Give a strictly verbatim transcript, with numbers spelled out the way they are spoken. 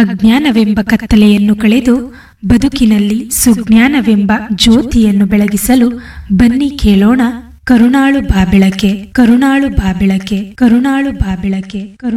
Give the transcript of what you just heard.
ಅಜ್ಞಾನವೆಂಬ ಕತ್ತಲೆಯನ್ನು ಕಳೆದು ಬದುಕಿನಲ್ಲಿ ಸುಜ್ಞಾನವೆಂಬ ಜ್ಯೋತಿಯನ್ನು ಬೆಳಗಿಸಲು ಬನ್ನಿ ಕೇಳೋಣ ಕರುಣಾಳು ಬಾಬೆಳಕೆ, ಕರುಣಾಳು ಬಾಬೆಳಕೆ, ಕರುಣಾಳು ಬಾಬೆಳಕೆ.